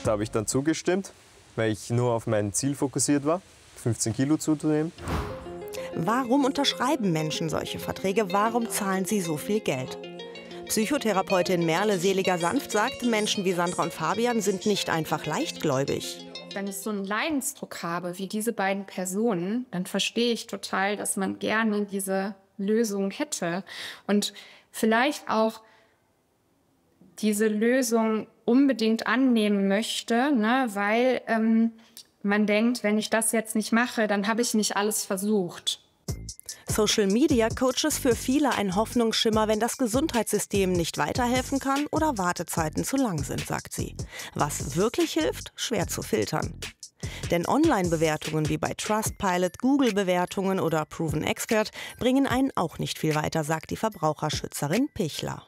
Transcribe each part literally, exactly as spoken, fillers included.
Da habe ich dann zugestimmt, weil ich nur auf mein Ziel fokussiert war, fünfzehn Kilo zuzunehmen. Warum unterschreiben Menschen solche Verträge? Warum zahlen sie so viel Geld? Psychotherapeutin Merle Seliger-Sanft sagt, Menschen wie Sandra und Fabian sind nicht einfach leichtgläubig. Wenn ich so einen Leidensdruck habe, wie diese beiden Personen, dann verstehe ich total, dass man gerne diese Lösung hätte. Und vielleicht auch diese Lösung unbedingt annehmen möchte, ne, weil ähm, man denkt, wenn ich das jetzt nicht mache, dann habe ich nicht alles versucht. Social Media Coaches für viele ein Hoffnungsschimmer, wenn das Gesundheitssystem nicht weiterhelfen kann oder Wartezeiten zu lang sind, sagt sie. Was wirklich hilft, schwer zu filtern. Denn Online-Bewertungen wie bei Trustpilot, Google-Bewertungen oder Proven Expert bringen einen auch nicht viel weiter, sagt die Verbraucherschützerin Pichler.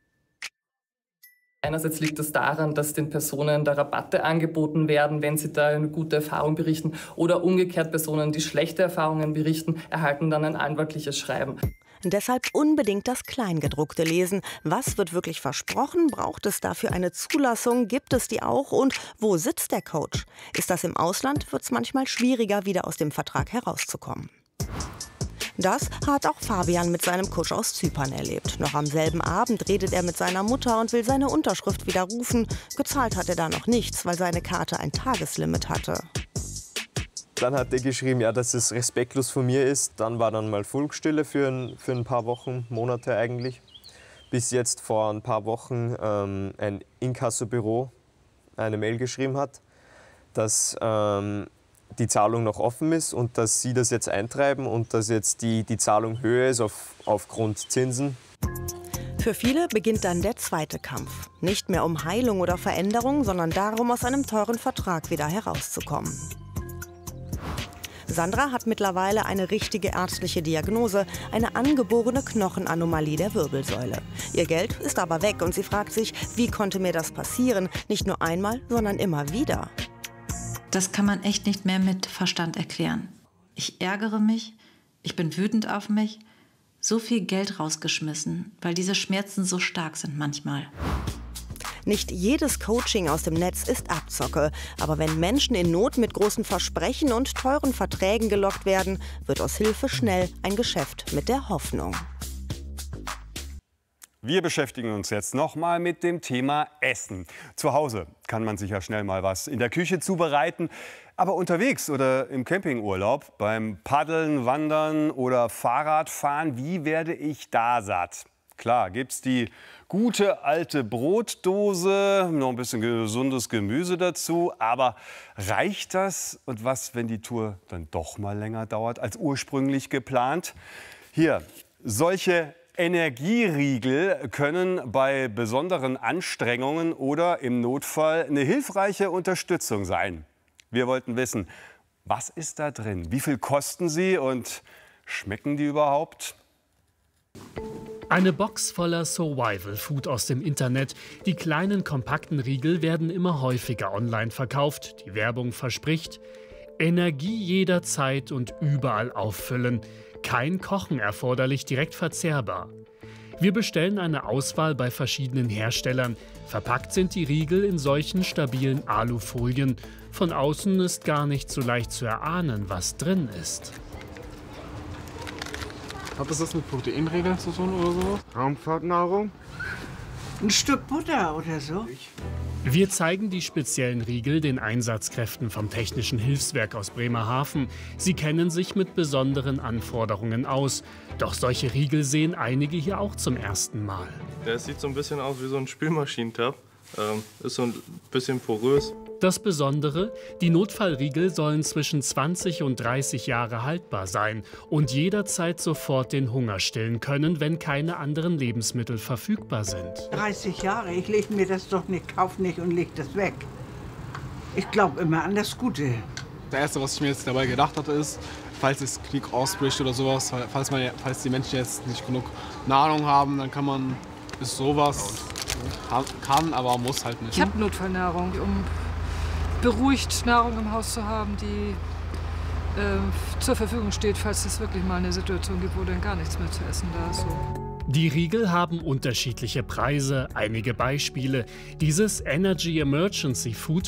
Einerseits liegt es daran, dass den Personen da Rabatte angeboten werden, wenn sie da eine gute Erfahrung berichten. Oder umgekehrt Personen, die schlechte Erfahrungen berichten, erhalten dann ein anwaltliches Schreiben. Deshalb unbedingt das Kleingedruckte lesen. Was wird wirklich versprochen? Braucht es dafür eine Zulassung? Gibt es die auch? Und wo sitzt der Coach? Ist das im Ausland, wird es manchmal schwieriger, wieder aus dem Vertrag herauszukommen. Das hat auch Fabian mit seinem Coach aus Zypern erlebt. Noch am selben Abend redet er mit seiner Mutter und will seine Unterschrift widerrufen. Gezahlt hat er da noch nichts, weil seine Karte ein Tageslimit hatte. Dann hat er geschrieben, ja, dass es respektlos von mir ist. Dann war dann mal Funkstille für ein, für ein paar Wochen, Monate eigentlich. Bis jetzt vor ein paar Wochen ähm, ein Inkassobüro eine Mail geschrieben hat, dass ähm, die Zahlung noch offen ist und dass sie das jetzt eintreiben und dass jetzt die, die Zahlung höher ist auf, aufgrund Zinsen. Für viele beginnt dann der zweite Kampf. Nicht mehr um Heilung oder Veränderung, sondern darum, aus einem teuren Vertrag wieder herauszukommen. Sandra hat mittlerweile eine richtige ärztliche Diagnose, eine angeborene Knochenanomalie der Wirbelsäule. Ihr Geld ist aber weg und sie fragt sich, wie konnte mir das passieren? Nicht nur einmal, sondern immer wieder. Das kann man echt nicht mehr mit Verstand erklären. Ich ärgere mich, ich bin wütend auf mich. So viel Geld rausgeschmissen, weil diese Schmerzen so stark sind manchmal. Nicht jedes Coaching aus dem Netz ist Abzocke. Aber wenn Menschen in Not mit großen Versprechen und teuren Verträgen gelockt werden, wird aus Hilfe schnell ein Geschäft mit der Hoffnung. Wir beschäftigen uns jetzt noch mal mit dem Thema Essen. Zu Hause kann man sich ja schnell mal was in der Küche zubereiten. Aber unterwegs oder im Campingurlaub, beim Paddeln, Wandern oder Fahrradfahren, wie werde ich da satt? Klar, gibt's die gute alte Brotdose, noch ein bisschen gesundes Gemüse dazu. Aber reicht das? Und was, wenn die Tour dann doch mal länger dauert als ursprünglich geplant? Hier, solche Energieriegel können bei besonderen Anstrengungen oder im Notfall eine hilfreiche Unterstützung sein. Wir wollten wissen, was ist da drin? Wie viel kosten sie und schmecken die überhaupt? Eine Box voller Survival-Food aus dem Internet. Die kleinen, kompakten Riegel werden immer häufiger online verkauft. Die Werbung verspricht, Energie jederzeit und überall auffüllen. Kein Kochen erforderlich, direkt verzehrbar. Wir bestellen eine Auswahl bei verschiedenen Herstellern. Verpackt sind die Riegel in solchen stabilen Alufolien. Von außen ist gar nicht so leicht zu erahnen, was drin ist. Hat das was mit Proteinregeln zu tun oder so? Raumfahrtnahrung? Ein Stück Butter oder so? Wir zeigen die speziellen Riegel den Einsatzkräften vom Technischen Hilfswerk aus Bremerhaven. Sie kennen sich mit besonderen Anforderungen aus. Doch solche Riegel sehen einige hier auch zum ersten Mal. Der sieht so ein bisschen aus wie so ein Spülmaschinentab. Ähm, ist so ein bisschen porös. Das Besondere, die Notfallriegel sollen zwischen zwanzig und dreißig Jahre haltbar sein und jederzeit sofort den Hunger stillen können, wenn keine anderen Lebensmittel verfügbar sind. dreißig Jahre, ich lege mir das doch nicht, kaufe nicht und lege das weg. Ich glaube immer an das Gute. Das Erste, was ich mir jetzt dabei gedacht hatte, ist, falls es Krieg ausbricht oder sowas, falls, man, falls die Menschen jetzt nicht genug Nahrung haben, dann kann man ist sowas, kann, aber muss halt nicht. Ich habe Notfallnahrung, um beruhigt Nahrung im Haus zu haben, die äh, zur Verfügung steht, falls es wirklich mal eine Situation gibt, wo dann gar nichts mehr zu essen da ist. So. Die Riegel haben unterschiedliche Preise, einige Beispiele. Dieses Energy Emergency Food